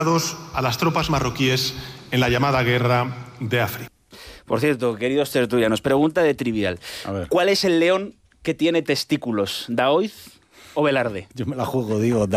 a las tropas marroquíes en la llamada guerra de África. Por cierto, queridos tertulianos, pregunta de trivial. ¿Cuál es el león que tiene testículos, Daoiz o Velarde? Yo me la juego, digo,